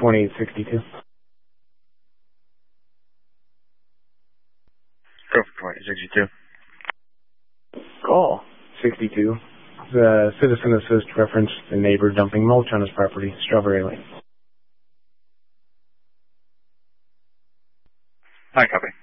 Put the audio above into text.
2862. Go for 2862. Call 62. The citizen assist referenced the neighbor dumping mulch on his property, Strawberry Lane. Hi, copy.